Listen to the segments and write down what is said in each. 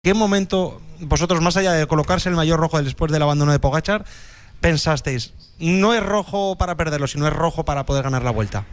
¿Qué momento vosotros, más allá de colocarse el maillot rojo después del abandono de Pogačar, pensasteis, no es rojo para perderlo, sino es rojo para poder ganar la Vuelta?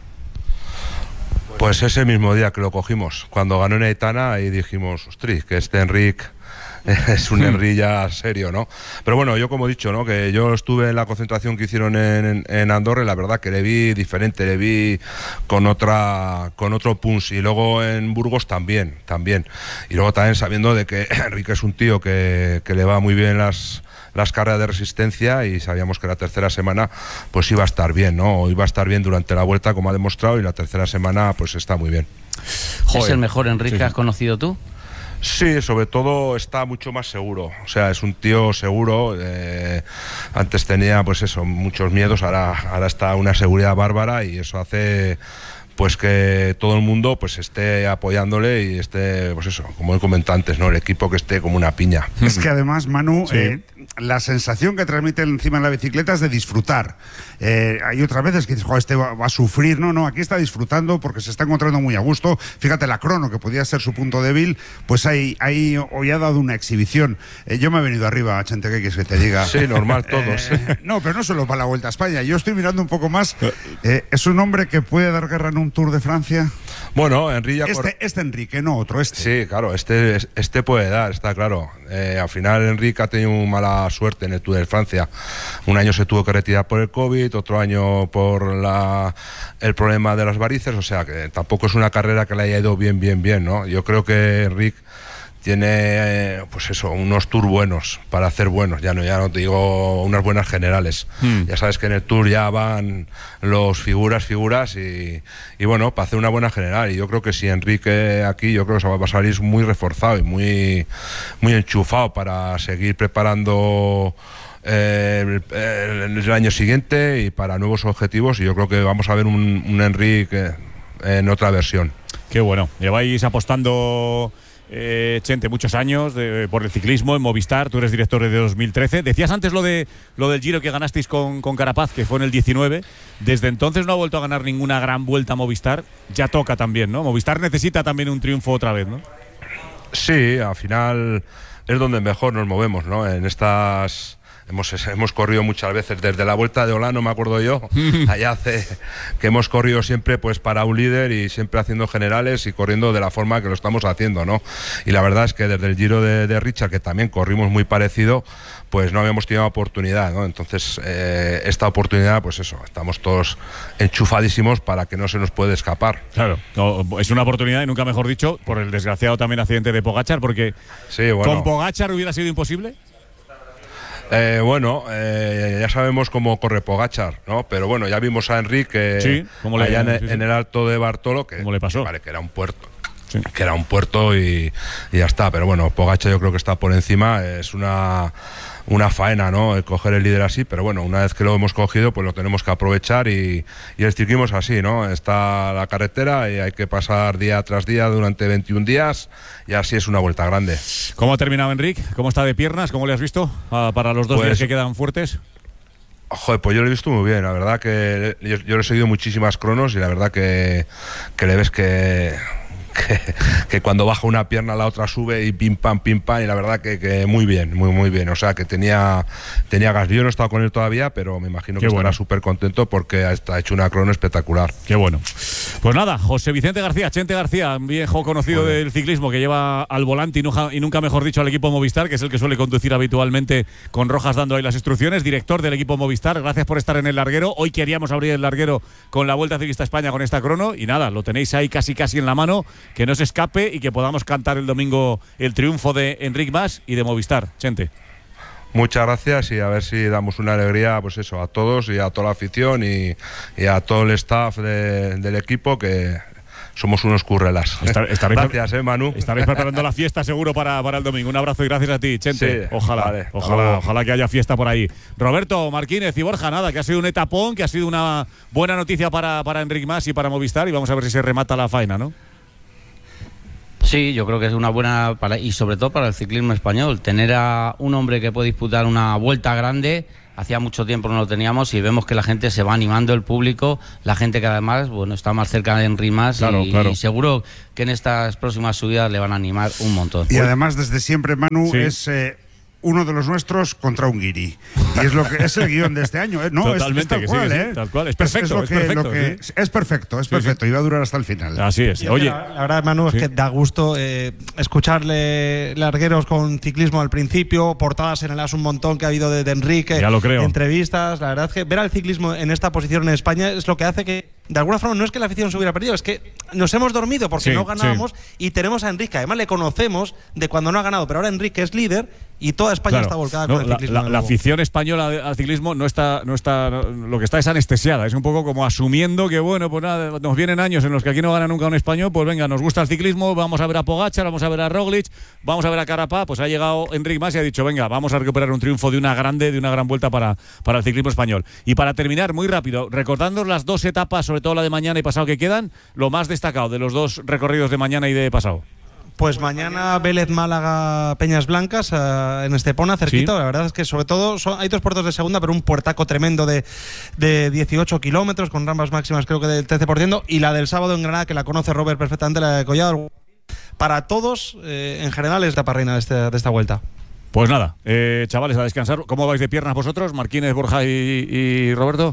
Pues ese mismo día que lo cogimos, cuando ganó en Aitana, y dijimos, ostras, que este Enric es un Enric ya serio, ¿no? Pero bueno, yo como he dicho, ¿no?, que yo estuve en la concentración que hicieron en Andorra, y la verdad que le vi diferente, le vi con otro punch, y luego en Burgos también, y luego también sabiendo de que Enric es un tío que le va muy bien las carreras de resistencia, y sabíamos que la tercera semana pues iba a estar bien, ¿no? Iba a estar bien durante la Vuelta, como ha demostrado, y la tercera semana pues está muy bien. Joder. ¿Es el mejor Enric que has conocido tú? Sí, sobre todo está mucho más seguro, o sea, es un tío seguro. Antes tenía pues eso, muchos miedos, ahora está una seguridad bárbara, y eso hace pues que todo el mundo pues esté apoyándole, y esté, pues eso, como he comentado antes, ¿no?, el equipo que esté como una piña. Es que además, Manu, sí, la sensación que transmite encima de la bicicleta es de disfrutar. Hay otras veces que dices, joder, este va a sufrir. No, aquí está disfrutando porque se está encontrando muy a gusto. Fíjate, la crono, que podía ser su punto débil, pues hoy ha dado una exhibición. Yo me he venido arriba, Chente, ¿qué quieres que te diga? Sí, normal, todos. No, pero no solo para la Vuelta a España. Yo estoy mirando un poco más. ¿Es un hombre que puede dar guerra en un Tour de Francia? Bueno, Enric este Enrique, no otro, Sí, claro, este puede dar, está claro. Al final Enric ha tenido mala suerte en el Tour de Francia. Un año se tuvo que retirar por el COVID, otro año por el problema de las varices, o sea que tampoco es una carrera que le haya ido bien, ¿no? Yo creo que Enric tiene pues eso, unos tours buenos para hacer buenos, ya no te digo unas buenas generales. Ya sabes que en el Tour ya van los figuras y bueno, para hacer una buena general, y yo creo que si Enrique aquí, yo creo que se va a salir muy reforzado y muy enchufado para seguir preparando el año siguiente y para nuevos objetivos, y yo creo que vamos a ver un Enrique en otra versión. Qué bueno, lleváis apostando, Chente, muchos años por el ciclismo en Movistar. Tú eres director desde 2013. Decías antes lo del Giro que ganasteis con Carapaz, que fue en el 19. Desde entonces no ha vuelto a ganar ninguna gran vuelta a Movistar. Ya toca también, ¿no? Movistar necesita también un triunfo otra vez, ¿no? Sí, al final es donde mejor nos movemos, ¿no? En estas... Hemos corrido muchas veces desde la Vuelta de Olano, me acuerdo yo, allá hace que hemos corrido siempre pues para un líder, y siempre haciendo generales y corriendo de la forma que lo estamos haciendo, ¿no? Y la verdad es que desde el Giro de Richard, que también corrimos muy parecido, pues no habíamos tenido oportunidad, ¿no? Entonces esta oportunidad, pues eso, estamos todos enchufadísimos para que no se nos puede escapar. Claro, es una oportunidad, y nunca mejor dicho, por el desgraciado también accidente de Pogačar, porque sí, bueno, ¿con Pogačar hubiera sido imposible? Ya sabemos cómo corre Pogačar, ¿no? Pero bueno, ya vimos a Enric allá en el Alto de Bartolo, que ¿cómo le pasó? Vale, que era un puerto. Sí. Que era un puerto y ya está. Pero bueno, Pogačar yo creo que está por encima. Es una faena, ¿no?, el coger el líder así, pero bueno, una vez que lo hemos cogido, pues lo tenemos que aprovechar, y el ciclismo es así, ¿no? Está la carretera y hay que pasar día tras día durante 21 días, y así es una vuelta grande. ¿Cómo ha terminado Enric? ¿Cómo está de piernas? ¿Cómo le has visto para los 2 días que quedan fuertes? Joder, pues yo lo he visto muy bien, la verdad que yo lo he seguido muchísimas cronos, y la verdad que le ves que cuando baja una pierna la otra sube, y pim pam, y la verdad que muy bien, muy bien. O sea, que tenía gas. Yo no he estado con él todavía, pero me imagino que estará súper contento porque ha hecho una crono espectacular. Qué bueno. Pues nada, José Vicente García, Chente García, un viejo conocido del ciclismo que lleva al volante y nunca mejor dicho al equipo Movistar, que es el que suele conducir habitualmente con Rojas dando ahí las instrucciones, director del equipo Movistar. Gracias por estar en el larguero. Hoy queríamos abrir el larguero con la Vuelta Ciclista a España con esta crono, y nada, lo tenéis ahí casi en la mano. Que no se escape y que podamos cantar el domingo el triunfo de Enric Mas y de Movistar. Chente. Muchas gracias, y a ver si damos una alegría, pues eso, a todos y a toda la afición y a todo el staff del equipo, que somos unos currelas. Gracias, Manu. Estaréis preparando la fiesta seguro para el domingo. Un abrazo y gracias a ti, Chente. Sí, ojalá que haya fiesta por ahí. Roberto Martínez y Borja, nada, que ha sido un etapón, que ha sido una buena noticia para Enric Mas y para Movistar, y vamos a ver si se remata la faena, ¿no? Sí, yo creo que es una buena y sobre todo para el ciclismo español, tener a un hombre que puede disputar una vuelta grande hacía mucho tiempo no lo teníamos y vemos que la gente se va animando, el público, la gente que además está más cerca de Enric Mas y seguro que en estas próximas subidas le van a animar un montón. Y además desde siempre, Manu, es uno de los nuestros contra un guiri. Y es lo que es el guión de este año. No, totalmente, es tal cual, ¿eh? Tal cual. Es perfecto, es perfecto. Y va a durar hasta el final. Así es. Oye, la verdad, Manu, es que da gusto escucharle largueros con ciclismo al principio, portadas en el As un montón que ha habido de Enrique, ya lo creo. Entrevistas. La verdad es que ver al ciclismo en esta posición en España es lo que hace que, de alguna forma, no es que la afición se hubiera perdido, es que nos hemos dormido porque no ganábamos y tenemos a Enrique. Además, le conocemos de cuando no ha ganado, pero ahora Enrique es líder y toda España está volcada con el ciclismo. La afición española al ciclismo no está, lo que está es anestesiada. Es un poco como asumiendo que, bueno, pues nada, nos vienen años en los que aquí no gana nunca un español, pues venga, nos gusta el ciclismo, vamos a ver a Pogačar, vamos a ver a Roglic, vamos a ver a Carapaz. Pues ha llegado Enric Mas y ha dicho, venga, vamos a recuperar un triunfo de una gran vuelta para el ciclismo español. Y para terminar, muy rápido, recordando las dos etapas, sobre todo la de mañana y pasado que quedan, lo más destacado de los dos recorridos de mañana y de pasado. Pues mañana Vélez, Málaga, Peñas Blancas, en Estepona, cerquita. La verdad es que sobre todo hay 2 puertos de segunda, pero un puertaco tremendo de 18 kilómetros, con rampas máximas creo que del 13%, y la del sábado en Granada, que la conoce Robert perfectamente, la de Collado. Para todos, en general, es la parrina de esta vuelta. Pues nada, chavales, a descansar. ¿Cómo vais de piernas vosotros, Marquínez, Borja y Roberto?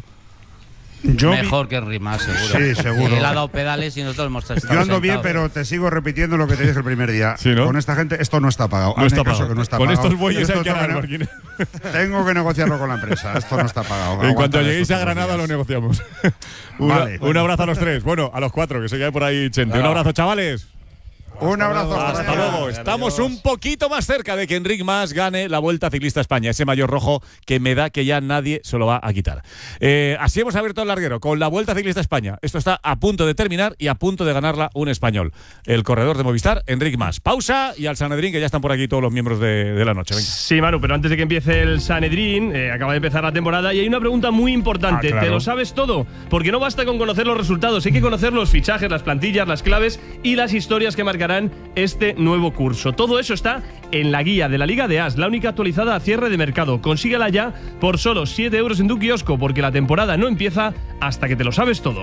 Mejor que Enric Mas, seguro. Sí, seguro. Él ha dado pedales y nosotros hemos estado Yo ando bien, sentados. pero te sigo repitiendo lo que te dije el primer día. ¿Sí, no? Con esta gente esto no está pagado. No está pagado. Con pagado. estos bueyes hay que tengo, ganar, Marquínez. Tengo que negociarlo con la empresa. Esto no está pagado. En cuanto lleguéis a Granada lo negociamos. Vale. Un abrazo a los 3. Bueno, a los 4, que se quede por ahí Chente. Un abrazo, chavales. Un abrazo. Hasta luego. Estamos un poquito más cerca de que Enric Mas gane la Vuelta Ciclista a España. Ese maillot rojo que me da que ya nadie se lo va a quitar. Así hemos abierto el larguero con la Vuelta Ciclista a España. Esto está a punto de terminar y a punto de ganarla un español. El corredor de Movistar, Enric Mas. Pausa y al Sanedrín, que ya están por aquí todos los miembros de la noche. Venga. Sí, Manu, pero antes de que empiece el Sanedrín, acaba de empezar la temporada y hay una pregunta muy importante. Claro. ¿Te lo sabes todo? Porque no basta con conocer los resultados, hay que conocer los fichajes, las plantillas, las claves y las historias que marcarán este nuevo curso. Todo eso está en la guía de la Liga de As, la única actualizada a cierre de mercado. Consíguela ya por solo 7 euros en tu kiosco, porque la temporada no empieza hasta que te lo sabes todo.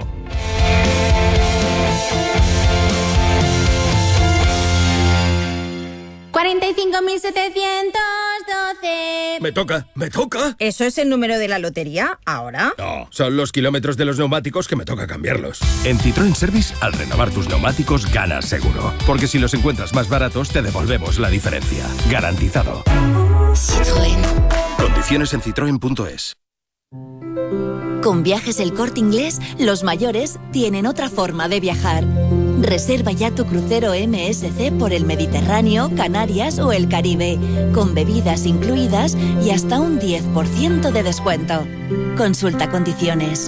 $45.712. Me toca. ¿Eso es el número de la lotería ahora? No, son los kilómetros de los neumáticos que me toca cambiarlos. En Citroën Service, al renovar tus neumáticos, ganas seguro. Porque si los encuentras más baratos, te devolvemos la diferencia. Garantizado. Citroën. Condiciones en citroen.es. Con Viajes El Corte Inglés, los mayores tienen otra forma de viajar. Reserva ya tu crucero MSC por el Mediterráneo, Canarias o el Caribe, con bebidas incluidas y hasta un 10% de descuento. Consulta condiciones.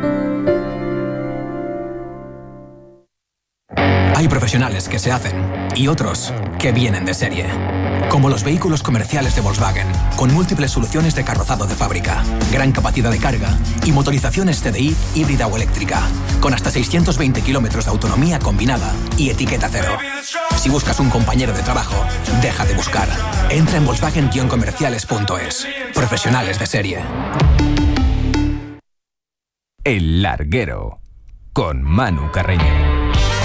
Hay profesionales que se hacen y otros que vienen de serie. Como los vehículos comerciales de Volkswagen, con múltiples soluciones de carrozado de fábrica, gran capacidad de carga y motorizaciones TDI híbrida o eléctrica, con hasta 620 kilómetros de autonomía combinada y etiqueta cero. Si buscas un compañero de trabajo, deja de buscar. Entra en Volkswagen-comerciales.es. Profesionales de serie. El Larguero, con Manu Carreño.